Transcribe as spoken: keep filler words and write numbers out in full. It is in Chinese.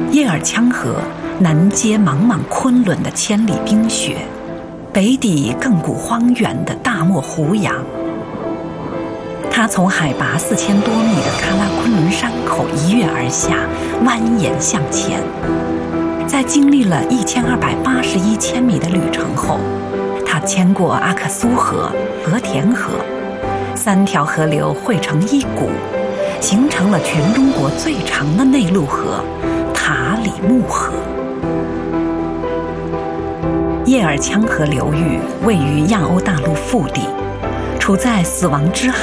叶尔羌河南接茫茫昆仑的千里冰雪，北抵亘古荒原的大漠胡杨。它从海拔四千多米的喀拉昆仑山口一跃而下，蜿蜒向前。在经历了一千二百八十一千米的旅程后，它牵过阿克苏河、和田河，三条河流汇成一股，形成了全中国最长的内陆河——塔里木河。叶尔羌河流域位于亚欧大陆腹地，处在死亡之海